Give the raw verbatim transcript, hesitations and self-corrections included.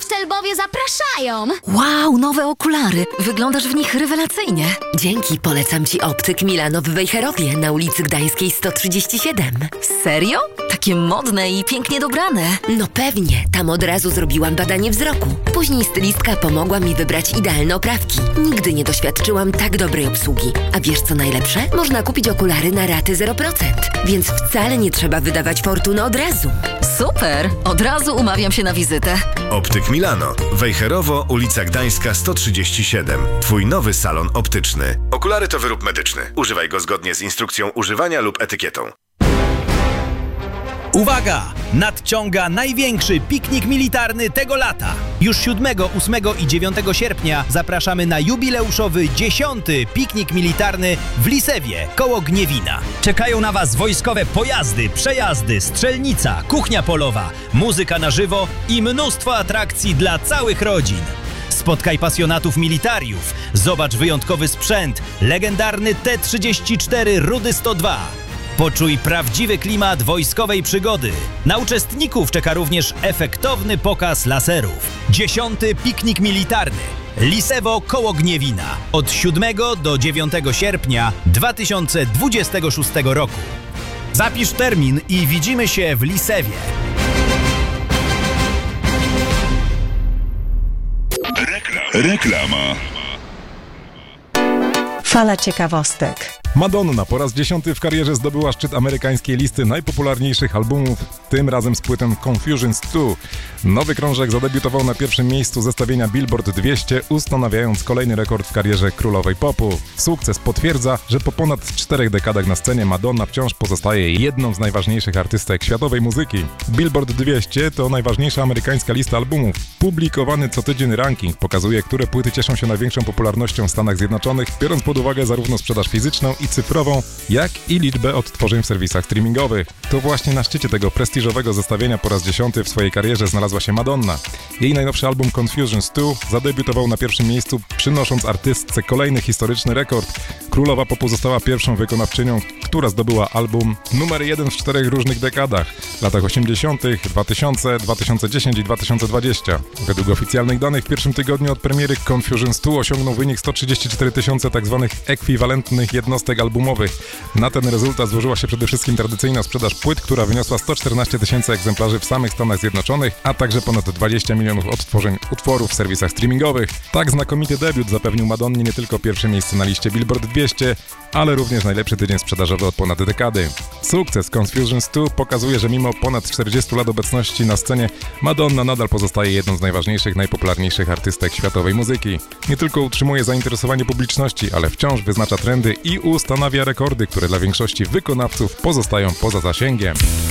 w Celbowie zapraszają. Wow, nowe okulary. Wyglądasz w nich rewelacyjnie. Dzięki, polecam Ci optyk Milano w Wejherowie na ulicy Gdańskiej sto trzydzieści siedem. Serio? Takie modne i pięknie dobrane. No pewnie, tam od razu zrobiłam badanie wzroku. Później stylistka pomogła mi wybrać idealne oprawki. Nigdy nie doświadczyłam tak dobrej obsługi. A wiesz co najlepsze? Można kupić okulary na raty zero procent, więc wcale nie trzeba wydawać fortuny od razu. Super! Od razu umawiam się na wizytę. Optyk Milano. Wejherowo, ulica Gdańska sto trzydzieści siedem. Twój nowy salon optyczny. Okulary to wyrób medyczny. Używaj go zgodnie z instrukcją używania lub etykietą. Uwaga! Nadciąga największy piknik militarny tego lata. Już siódmego, ósmego i dziewiątego sierpnia zapraszamy na jubileuszowy dziesiąty piknik militarny w Lisewie, koło Gniewina. Czekają na Was wojskowe pojazdy, przejazdy, strzelnica, kuchnia polowa, muzyka na żywo i mnóstwo atrakcji dla całych rodzin. Spotkaj pasjonatów militariów, zobacz wyjątkowy sprzęt, legendarny T trzydzieści cztery Rudy sto dwa. Poczuj prawdziwy klimat wojskowej przygody. Na uczestników czeka również efektowny pokaz laserów. Dziesiąty piknik militarny. Lisewo koło Gniewina. Od siódmego do dziewiątego sierpnia dwa tysiące dwudziestego szóstego roku. Zapisz termin i widzimy się w Lisewie. Reklama. Fala ciekawostek. Madonna po raz dziesiąty w karierze zdobyła szczyt amerykańskiej listy najpopularniejszych albumów, tym razem z płytą Confusions dwa. Nowy krążek zadebiutował na pierwszym miejscu zestawienia Billboard dwieście, ustanawiając kolejny rekord w karierze królowej popu. Sukces potwierdza, że po ponad czterech dekadach na scenie Madonna wciąż pozostaje jedną z najważniejszych artystek światowej muzyki. Billboard dwieście to najważniejsza amerykańska lista albumów. Publikowany co tydzień ranking pokazuje, które płyty cieszą się największą popularnością w Stanach Zjednoczonych, biorąc pod uwagę zarówno sprzedaż fizyczną i cyfrową, jak i liczbę odtworzeń w serwisach streamingowych. To właśnie na szczycie tego prestiżowego zestawienia po raz dziesiąty w swojej karierze znalazła się Madonna. Jej najnowszy album Confusions dwa zadebiutował na pierwszym miejscu, przynosząc artystce kolejny historyczny rekord. Królowa popu została pierwszą wykonawczynią, która zdobyła album numer jeden w czterech różnych dekadach, w latach osiemdziesiątych, dwa tysiące, dwa tysiące dziesiąt i dwa tysiące dwadzieścia. Według oficjalnych danych w pierwszym tygodniu od premiery Confusions dwa osiągnął wynik sto trzydzieści cztery tysiące tzw. ekwiwalentnych jednostek albumowych. Na ten rezultat złożyła się przede wszystkim tradycyjna sprzedaż płyt, która wyniosła sto czternaście tysięcy egzemplarzy w samych Stanach Zjednoczonych, a także ponad dwadzieścia milionów odtworzeń utworów w serwisach streamingowych. Tak znakomity debiut zapewnił Madonnie nie tylko pierwsze miejsce na liście Billboard dwieście, ale również najlepszy tydzień sprzedażowy od ponad dekady. Sukces Confusions dwa pokazuje, że mimo ponad czterdziestu lat obecności na scenie Madonna nadal pozostaje jedną z najważniejszych, najpopularniejszych artystek światowej muzyki. Nie tylko utrzymuje zainteresowanie publiczności, ale wciąż wyznacza trendy i ustanawia rekordy, które dla większości wykonawców pozostają poza zasięgiem.